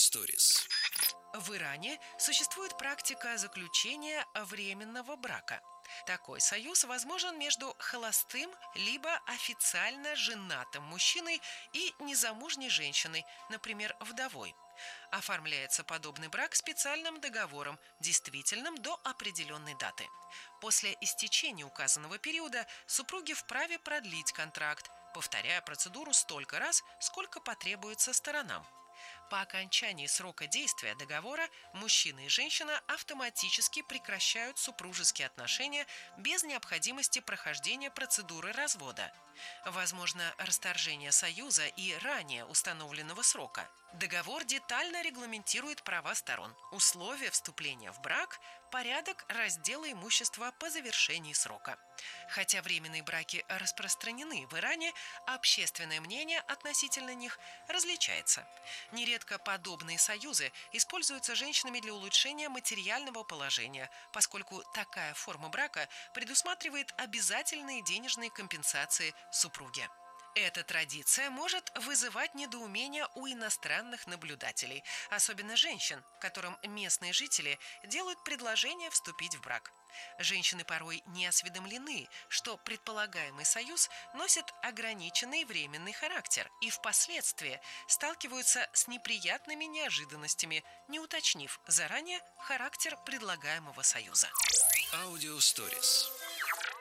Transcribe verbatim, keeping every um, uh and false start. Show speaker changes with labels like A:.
A: Stories.
B: В Иране существует практика заключения временного брака. Такой союз возможен между холостым либо официально женатым мужчиной и незамужней женщиной, например, вдовой. Оформляется подобный брак специальным договором, действительным до определенной даты. После истечения указанного периода супруги вправе продлить контракт, повторяя процедуру столько раз, сколько потребуется сторонам. По окончании срока действия договора мужчина и женщина автоматически прекращают супружеские отношения без необходимости прохождения процедуры развода. Возможно расторжение союза и ранее установленного срока. Договор детально регламентирует права сторон, условия вступления в брак, порядок раздела имущества по завершении срока. Хотя временные браки распространены в Иране, общественное мнение относительно них различается. Нередко подобные союзы используются женщинами для улучшения материального положения, поскольку такая форма брака предусматривает обязательные денежные компенсации супруге. Эта традиция может вызывать недоумение у иностранных наблюдателей, особенно женщин, которым местные жители делают предложение вступить в брак. Женщины порой не осведомлены, что предполагаемый союз носит ограниченный временный характер и впоследствии сталкиваются с неприятными неожиданностями, не уточнив заранее характер предлагаемого союза.
A: Audio Stories.